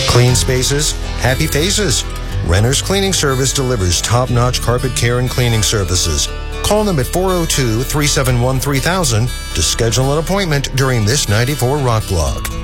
Clean spaces, happy faces. Renner's Cleaning Service delivers top-notch carpet care and cleaning services. Call them at 402-371-3000 to schedule an appointment during this 94 Rock Blog.